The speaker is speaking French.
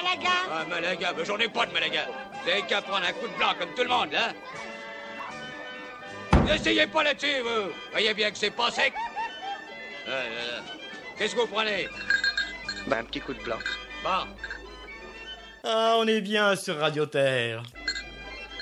Malaga. Ah, Malaga, mais j'en ai pas de Malaga. Vous avez qu'à prendre un coup de blanc comme tout le monde, hein. N'essayez pas là-dessus, vous. Voyez bien que c'est pas sec. Qu'est-ce que vous prenez? Bah, un petit coup de blanc. Bon. Ah, on est bien sur Radio Terre.